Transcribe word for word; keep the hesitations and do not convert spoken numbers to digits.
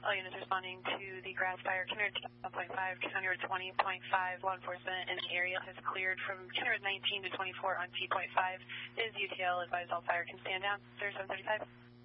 All units responding to the grass fire, two one point five, two twenty point five. Law enforcement in the area has cleared from two nineteen to twenty-four on T point five. Is U T L advised all fire can stand down? thirty-seven thirty-five.